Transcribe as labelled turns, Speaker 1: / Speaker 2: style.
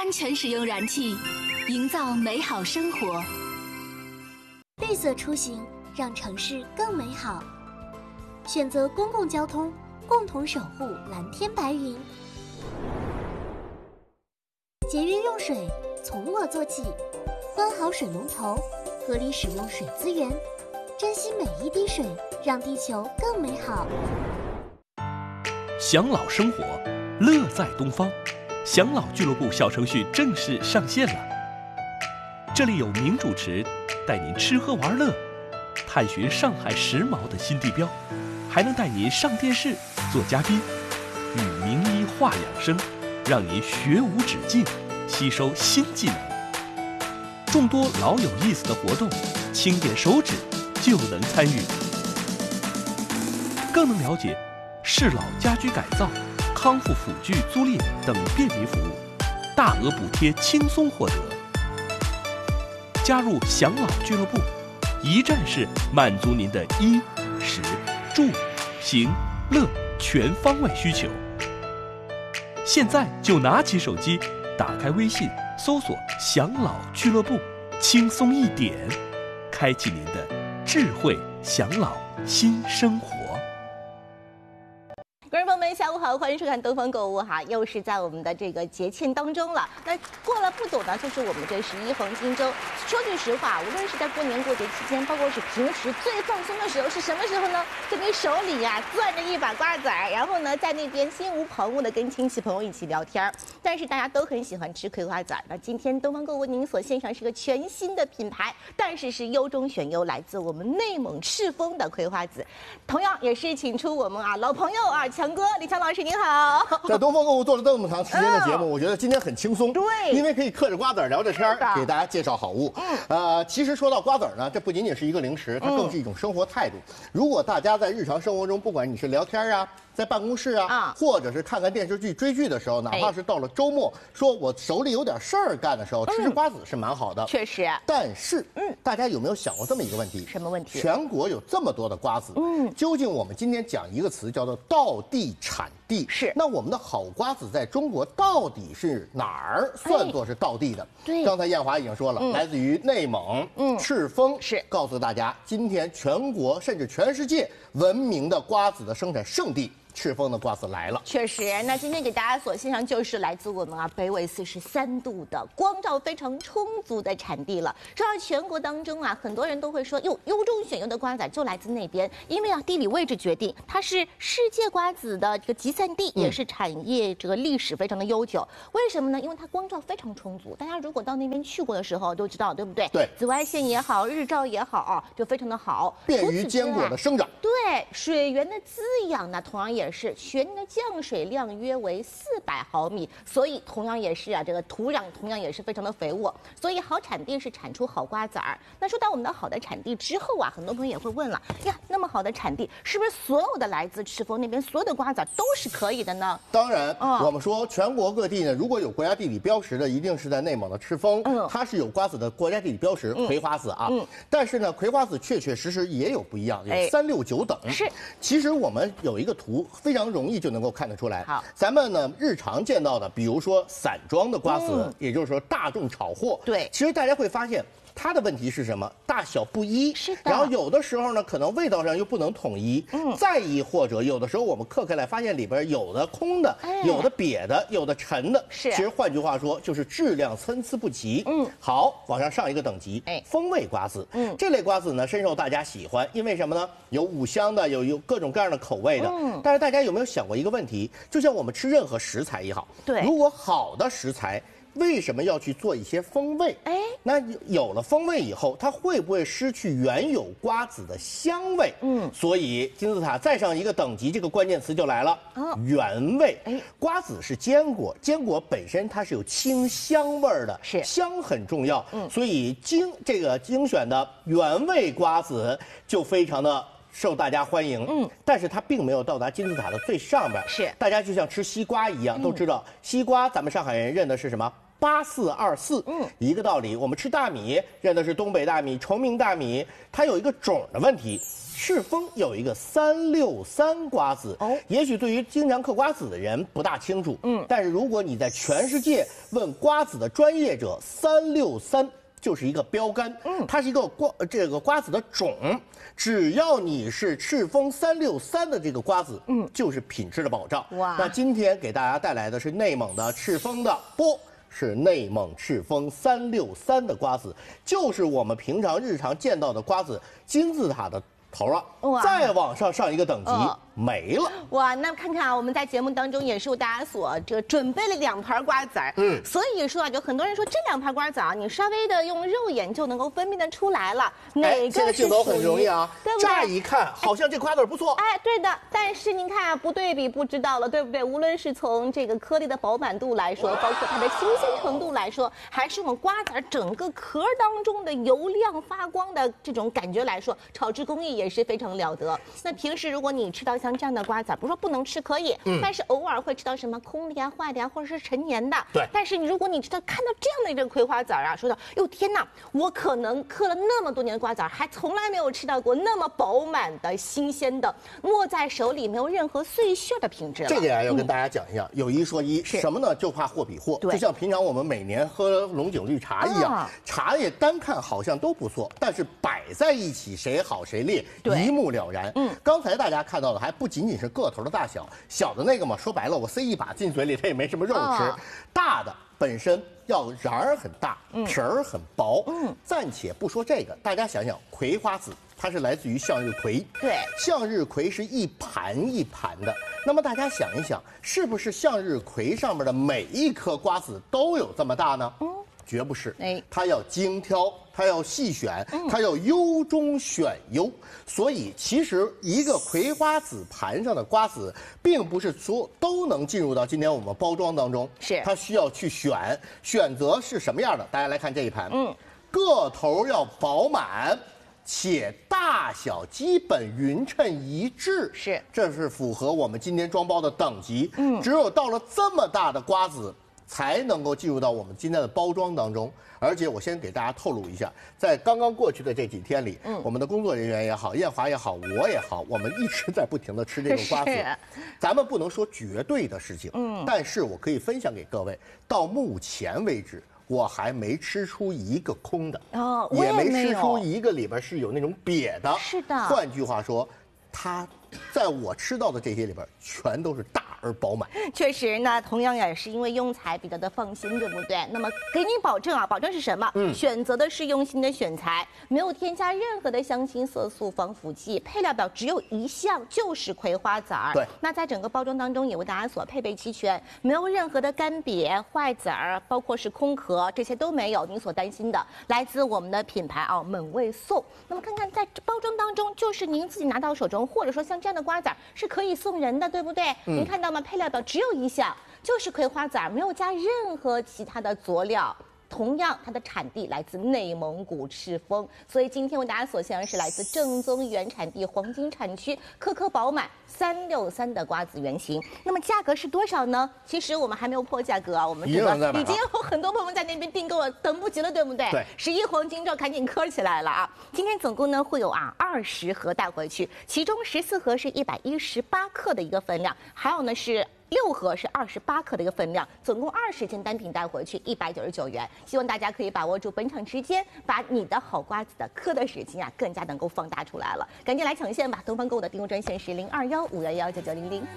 Speaker 1: 安全使用燃气，营造美好生活。
Speaker 2: 绿色出行，让城市更美好。选择公共交通，共同守护蓝天白云。节约用水，从我做起。关好水龙头，合理使用水资源，珍惜每一滴水，让地球更美好。
Speaker 3: 享老生活，乐在东方。享老俱乐部小程序正式上线了。这里有名主持带您吃喝玩乐，探寻上海时髦的新地标，还能带您上电视做嘉宾，与名医话养生，让您学无止境，吸收新技能。众多老有意思的活动，轻点手指就能参与，更能了解适老家居改造、康复辅具租赁等便民服务，大额补贴轻松获得。加入享老俱乐部，一站式满足您的衣、食、住、行、乐全方位需求。现在就拿起手机，打开微信，搜索享老俱乐部，轻松一点，开启您的智慧享老新生活。
Speaker 4: 观众朋友们，下午好，欢迎收看东方购物哈，又是在我们的这个节庆当中了。那过了不久呢，就是我们这11黄金周。说句实话，无论是在过年过节期间，包括是平时最放松的时候，是什么时候呢？就你手里呀攥着一把瓜子儿，然后呢在那边心无旁骛的跟亲戚朋友一起聊天。但是大家都很喜欢吃葵花籽儿。那今天东方购物您所献上是个全新的品牌，但是是优中选优，来自我们内蒙赤峰的葵花籽，同样也是请出我们老朋友强哥李强老师，您好。
Speaker 5: 在东方购物做了这么长时间的节目，我觉得今天很轻松，
Speaker 4: 对，
Speaker 5: 因为可以嗑着瓜子聊着天，给大家介绍好物。其实说到瓜子呢，这不仅仅是一个零食，它更是一种生活态度。如果大家在日常生活中，不管你是聊天啊，在办公室啊，或者是看看电视剧、追剧的时候，哪怕是到了周末，说我手里有点事儿干的时候，吃吃瓜子是蛮好的。
Speaker 4: 确实。
Speaker 5: 但是，大家有没有想过这么一个问题？
Speaker 4: 什么问题？
Speaker 5: 全国有这么多的瓜子，究竟我们今天讲一个词叫做道地产地。
Speaker 4: 是。
Speaker 5: 那我们的好瓜子在中国到底是哪儿算作是道地的？
Speaker 4: 对。
Speaker 5: 刚才艳华已经说了，来自于内蒙，赤峰，
Speaker 4: 是
Speaker 5: 告诉大家，今天全国甚至全世界闻名的瓜子的生产圣地。赤峰的瓜子来了，
Speaker 4: 确实。那今天给大家所献上就是来自我们北纬43度的光照非常充足的产地了。说到全国当中很多人都会说，优中选优的瓜子就来自那边，因为地理位置决定，它是世界瓜子的这个集散地，也是产业这个历史非常的悠久。为什么呢？因为它光照非常充足，大家如果到那边去过的时候都知道，对不对？
Speaker 5: 对，
Speaker 4: 紫外线也好，日照也好就非常的好，
Speaker 5: 便于坚果的生长。
Speaker 4: 对，水源的滋养呢，同样也是全年的降水量约为400毫米，所以同样也是这个土壤同样也是非常的肥沃，所以好产地是产出好瓜子儿。那说到我们的好的产地之后很多朋友也会问了呀，那么好的产地是不是所有的来自赤峰那边所有的瓜子都是可以的呢？
Speaker 5: 当然，我们说全国各地呢，如果有国家地理标识的，一定是在内蒙的赤峰，它是有瓜子的国家地理标识，葵花籽但是呢，葵花籽确确实实也有不一样，有3、6、9等。
Speaker 4: 是，
Speaker 5: 其实我们有一个图，非常容易就能够看得出来。
Speaker 4: 好，
Speaker 5: 咱们呢日常见到的，比如说散装的瓜子，也就是说大众炒货，
Speaker 4: 对，
Speaker 5: 其实大家会发现。它的问题是什么？大小不一，
Speaker 4: 是的。
Speaker 5: 然后有的时候呢，可能味道上又不能统一，再一或者有的时候我们嗑开来发现里边有的空的，有的瘪的，有的沉的，
Speaker 4: 是。
Speaker 5: 其实换句话说，就是质量参差不齐。好，往上上一个等级，风味瓜子，这类瓜子呢深受大家喜欢，因为什么呢？有五香的，有各种各样的口味的。但是大家有没有想过一个问题？就像我们吃任何食材也好，
Speaker 4: 对，
Speaker 5: 如果好的食材。为什么要去做一些风味？那有了风味以后，它会不会失去原有瓜子的香味？所以金字塔再上一个等级，这个关键词就来了，原味。瓜子是坚果，坚果本身它是有清香味的，
Speaker 4: 是
Speaker 5: 香很重要。所以这个精选的原味瓜子就非常的。受大家欢迎，但是它并没有到达金字塔的最上边。
Speaker 4: 是，
Speaker 5: 大家就像吃西瓜一样，都知道西瓜，咱们上海人认的是什么？ 8424，一个道理。我们吃大米认的是东北大米、崇明大米，它有一个种的问题。赤峰有一个363瓜子，也许对于经常嗑瓜子的人不大清楚，但是如果你在全世界问瓜子的专业者，363就是一个标杆，它是一个瓜子的种，只要你是赤峰363的这个瓜子，就是品质的保障。哇！那今天给大家带来的是内蒙的赤峰的是内蒙赤峰363的瓜子，就是我们平常日常见到的瓜子金字塔的头了，再往上上一个等级，没了。
Speaker 4: 哇，那看看啊，我们在节目当中也是为大家所准备了2盘瓜子儿，所以说啊，就很多人说这2盘瓜子啊，你稍微的用肉眼就能够分辨得出来了，哪个
Speaker 5: 现在镜头很容易啊，
Speaker 4: 对不对？
Speaker 5: 乍一看好像这瓜子不错，
Speaker 4: 对的，但是您看啊，不对比不知道了，对不对？无论是从这个颗粒的饱满度来说，包括它的新鲜程度来说，还是我们瓜子整个壳当中的油亮发光的这种感觉来说，炒制工艺也是非常了得。那平时如果你吃到像这样的瓜子，不是说不能吃可以，但是偶尔会吃到什么空的呀、坏的呀，或者是陈年的。
Speaker 5: 对。
Speaker 4: 但是如果你看到这样的一个葵花籽啊，说到哟天哪，我可能嗑了那么多年的瓜子，还从来没有吃到过那么饱满的、新鲜的，握在手里没有任何碎屑的品质了。
Speaker 5: 这点啊，要跟大家讲一下，有一说一，什么呢？就怕货比货。就像平常我们每年喝龙井绿茶一样，茶叶单看好像都不错，但是摆在一起谁好谁劣，一目了然。刚才大家看到的还不仅仅是个头的大小，小的那个嘛，说白了我塞一把进嘴里，它也没什么肉吃。大的本身要瓤儿很大，皮儿很薄。暂且不说这个，大家想想葵花籽。它是来自于向日葵，
Speaker 4: 对，
Speaker 5: 向日葵是一盘一盘的。那么大家想一想，是不是向日葵上面的每一颗瓜子都有这么大呢？绝不是，它要精挑，它要细选，它要优中选优。所以其实一个葵花籽盘上的瓜子，并不是都能进入到今天我们包装当中，
Speaker 4: 是
Speaker 5: 它需要去选择是什么样的。大家来看这一盘，个头要饱满。且大小基本匀称一致，这是符合我们今天装包的等级。只有到了这么大的瓜子，才能够进入到我们今天的包装当中。而且我先给大家透露一下，在刚刚过去的这几天里，我们的工作人员也好，艳华也好，我也好，我们一直在不停的吃这个瓜子。咱们不能说绝对的事情，但是我可以分享给各位，到目前为止。我还没吃出一个空的，也没吃出一个里边是有那种瘪的。
Speaker 4: 是的。
Speaker 5: 换句话说，它在我吃到的这些里边，全都是大而饱满。
Speaker 4: 确实，那同样也是因为用材比较的放心，对不对？那么给你保证啊，保证是什么？选择的是用心的选材，没有添加任何的香精、色素、防腐剂，配料表只有一项，就是葵花籽儿。
Speaker 5: 对。
Speaker 4: 那在整个包装当中也为大家所配备齐全，没有任何的干瘪、坏籽儿，包括是空壳，这些都没有您所担心的。来自我们的品牌猛味颂。那么看看在包装当中，就是您自己拿到手中，或者说像这样的瓜子儿是可以送人的，对不对？您看到吗？配料表只有一项，就是葵花籽儿，没有加任何其他的佐料。同样，它的产地来自内蒙古赤峰，所以今天为大家所献的是来自正宗原产地黄金产区，颗颗饱满363的瓜子原型。那么价格是多少呢？其实我们还没有破价格啊，我们这个已经有很多朋友们在那边订购了，等不及了，对不对？
Speaker 5: 对
Speaker 4: ，11黄金周赶紧磕起来了啊！今天总共呢会有20盒带回去，其中14盒是118克的一个分量，还有呢是6盒是28克的一个分量，总共20件单品带回去199元。希望大家可以把握住本场时间，把你的好瓜子的嗑的时间更加能够放大出来了。赶紧来抢现吧！东方购物的订购专线是0215119900。